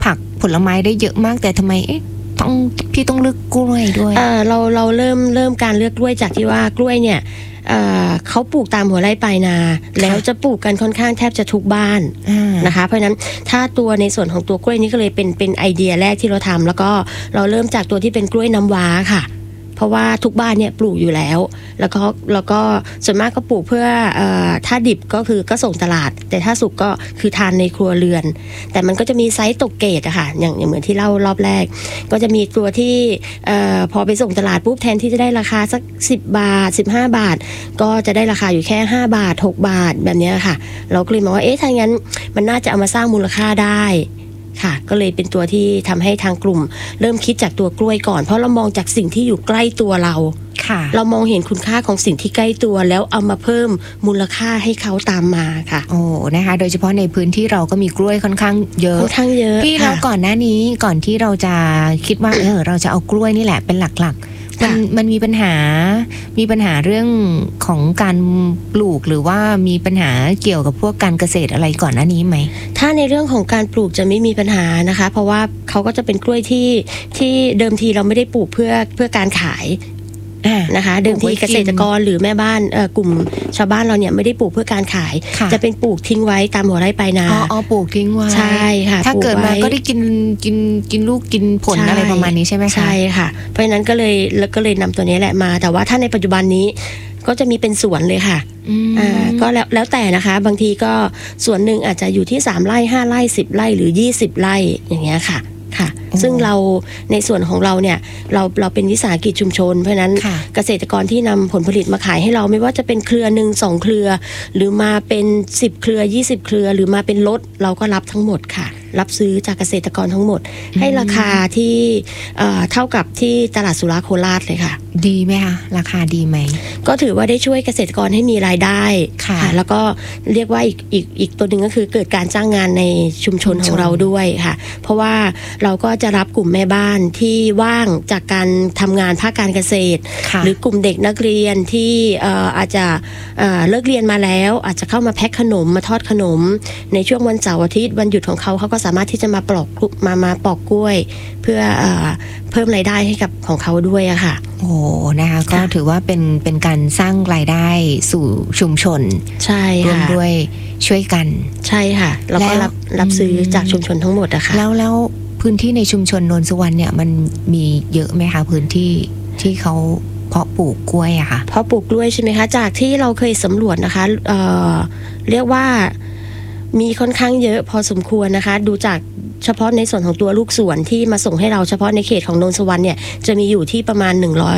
ผักผลไม้ได้เยอะมากแต่ทำไมพี่ต้องเลือกกล้วยด้วยเราเริ่มการเลือกกล้วยจากที่ว่ากล้วยเนี่ยเขาปลูกตามหัวไร่ปลายนาแล้วจะปลูกกันค่อนข้างแทบจะทุกบ้านนะคะเพราะฉะนั้นถ้าตัวในส่วนของตัวกล้วยนี้ก็เลยเป็นไอเดียแรกที่เราทำแล้วก็เราเริ่มจากตัวที่เป็นกล้วยน้ำว้าค่ะเพราะว่าทุกบ้านเนี่ยปลูกอยู่แล้วแล้วก็ส่วนมากก็ปลูกเพื่อถ้าดิบก็คือก็ส่งตลาดแต่ถ้าสุกก็คือทานในครัวเรือนแต่มันก็จะมีไซส์ตกเกรดอะค่ะอย่างเหมือนที่เล่ารอบแรกก็จะมีตัวที่พอไปส่งตลาดปุ๊บแทนที่จะได้ราคาสัก10 บาท15 บาทก็จะได้ราคาอยู่แค่5 บาท6 บาทแบบนี้ค่ะเราก็เลยมองว่าถ้างั้นมันน่าจะเอามาสร้างมูลค่าได้ค่ะก็เลยเป็นตัวที่ทำให้ทางกลุ่มเริ่มคิดจากตัวกล้วยก่อนเพราะเรามองจากสิ่งที่อยู่ใกล้ตัวเราเรามองเห็นคุณค่าของสิ่งที่ใกล้ตัวแล้วเอามาเพิ่มมูลค่าให้เขาตามมาค่ะโอ้นะคะโดยเฉพาะในพื้นที่เราก็มีกล้วยค่อนข้างเยอะพี่เราก่อนหน้านี้ก่อนที่เราจะคิดว่าเราจะเอากล้วยนี่แหละเป็นหลักๆมันมีปัญหาเรื่องของการปลูกหรือว่ามีปัญหาเกี่ยวกับพวกการเกษตรอะไรก่อนหน้านี้ไหมถ้าในเรื่องของการปลูกจะไม่มีปัญหานะคะเพราะว่าเขาก็จะเป็นกล้วยที่เดิมทีเราไม่ได้ปลูกเพื่อการขายนะคะเดิมทีเกษตรกรหรือแม่บ้านกลุ่มชาวบ้านเราเนี่ยไม่ได้ปลูกเพื่อการขายจะเป็นปลูกทิ้งไว้ตามหัวไร่ปลายนาปลูกทิ้งไว้ใช่ค่ะถ้าเกิดมาก็ได้กินลูกกินผลอะไรประมาณนี้ใช่ไหมคะใช่ค่ะเพราะฉะนั้นก็เลยนำตัวนี้แหละมาแต่ว่าถ้าในปัจจุบันนี้ก็จะมีเป็นสวนเลยค่ะก็แล้วแต่นะคะบางทีก็สวนหนึ่งอาจจะอยู่ที่3 ไร่5 ไร่10 ไร่หรือ20 ไร่อย่างเงี้ยค่ะซึ่งเราในส่วนของเราเนี่ยเราเป็นวิสาหกิจชุมชนเพราะนั้นเกษตรกรที่นำผลผลิตมาขายให้เราไม่ว่าจะเป็นเครือ1 2 เครือหรือมาเป็น10 เครือ20 เครือหรือมาเป็นรถเราก็รับทั้งหมดค่ะรับซื้อจากเกษตรกรทั้งหมดให้ราคาที่เท่ากับที่ตลาดสุราโคราชเลยค่ะดีไหมคะราคาดีไหมก็ถือว่าได้ช่วยเกษตรกรให้มีรายได้ค่ะแล้วก็เรียกว่าอีกตัวหนึ่งก็คือเกิดการจ้างงานในชุมชนของเราด้วยค่ะเพราะว่าเราก็จะรับกลุ่มแม่บ้านที่ว่างจากการทำงานภาคการเกษตรหรือกลุ่มเด็กนักเรียนที่อาจจะเลิกเรียนมาแล้วอาจจะเข้ามาแพ็คขนมมาทอดขนมในช่วงวันเสาร์อาทิตย์วันหยุดของเขาก็สามารถที่จะมาปอกกล้วยเพื่อเพิ่มรายได้ให้กับของเขาด้วยอะค่ะโอ้นะคะก็ถือว่าเป็นการสร้างรายได้สู่ชุมชนใช่ค่ะร่วมด้วยช่วยกันใช่ค่ะแล้วก็รับซื้อจากชุมชนทั้งหมดอะค่ะแล้วพื้นที่ในชุมชนโนนสุวรรณเนี่ยมันมีเยอะไหมคะพื้นที่ที่เขาเพาะปลูกกล้วยอะค่ะเพาะปลูกกล้วยใช่ไหมคะจากที่เราเคยสำรวจนะคะเรียกว่ามีค่อนข้างเยอะพอสมควรนะคะดูจากเฉพาะในส่วนของตัวลูกสวนที่มาส่งให้เราเฉพาะในเขตของโนนสุวรรณเนี่ยจะมีอยู่ที่ประมาณ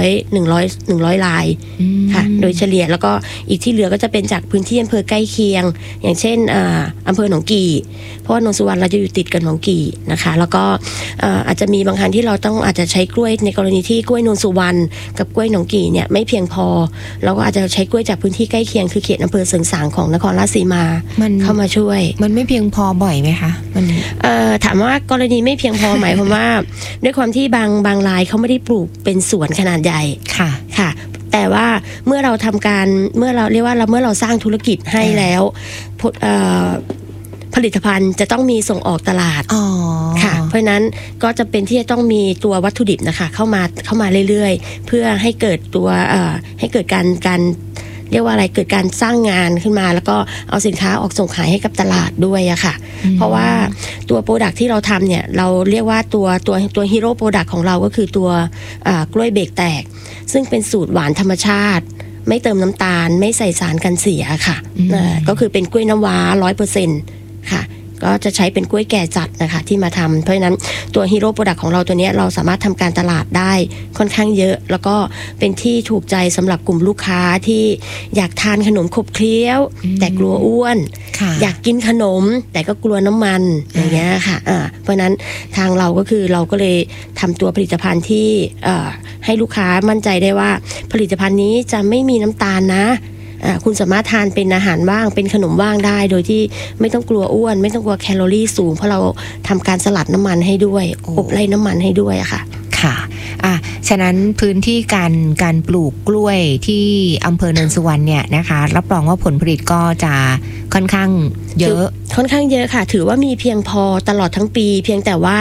100 ลายค่ะโดยเฉลี่ยแล้วก็อีกที่เหลือก็จะเป็นจากพื้นที่อำเภอใกล้เคียงอย่างเช่นอำเภอหนองกี่เพราะว่าโนนสุวรรณเราจะอยู่ติดกับหนองกี่นะคะแล้วก็อาจจะมีบางครั้งที่เราต้องอาจจะใช้กล้วยในกรณีที่กล้วยโนนสุวรรณกับกล้วยหนองกี่เนี่ยไม่เพียงพอเราก็อาจจะใช้กล้วยจากพื้นที่ใกล้เคียงคือเขตอำเภอเสริงสางของนครราชสีมาเข้ามาช่วยมันไม่เพียงพอบ่อยไหมคะมันถามว่ากรณีไม่เพียงพอหมายความว่าด้วยความที่บางรายเขาไม่ได้ปลูกเป็นสวนขนาดใหญ่ค่ะแต่ว่าเมื่อเราทำการเมื่อเราเรียกว่าเมื่อเราสร้างธุรกิจให้แล้วผลิตภัณฑ์จะต้องมีส่งออกตลาดค่ะเพราะนั้นก็จะเป็นที่จะต้องมีตัววัตถุดิบนะคะเข้ามาเรื่อยๆเพื่อให้เกิดตัวให้เกิดการเรียกว่าอะไรเกิดการสร้างงานขึ้นมาแล้วก็เอาสินค้าออกส่งขายให้กับตลาดด้วยอะค่ะเพราะว่าตัวโปรดักที่เราทำเนี่ยเราเรียกว่าตัวฮีโร่โปรดักของเราก็คือตัวกล้วยเบรกแตกซึ่งเป็นสูตรหวานธรรมชาติไม่เติมน้ำตาลไม่ใส่สารกันเสียค่ะก็คือเป็นกล้วยน้ำว้า 100% ค่ะก็จะใช้เป็นกล้วยแก่จัดนะคะที่มาทำเพราะฉะนั้นตัวฮีโร่โปรดักของเราตัวนี้เราสามารถทำการตลาดได้ค่อนข้างเยอะแล้วก็เป็นที่ถูกใจสำหรับกลุ่มลูกค้าที่อยากทานขนมขบเคี้ยวแต่กลัวอ้วนอยากกินขนมแต่ก็กลัวน้ำมันอย่างเงี้ยค่ะเพราะนั้นทางเราก็คือเราก็เลยทำตัวผลิตภัณฑ์ที่ให้ลูกค้ามั่นใจได้ว่าผลิตภัณฑ์นี้จะไม่มีน้ำตาลนะคุณสามารถทานเป็นอาหารว่างเป็นขนมว่างได้โดยที่ไม่ต้องกลัวอ้วนไม่ต้องกลัวแคลอรี่สูงเพราะเราทำการสลัดน้ำมันให้ด้วยอบไล่น้ำมันให้ด้วยอะค่ะค่ะฉะนั้นพื้นที่การปลูกกล้วยที่อำเภอเนินสุวรรณเนี่ยนะคะรับรองว่าผลผลิตก็จะค่อนข้างเยอะค่ะถือว่ามีเพียงพอตลอดทั้งปีเพียงแต่ว่า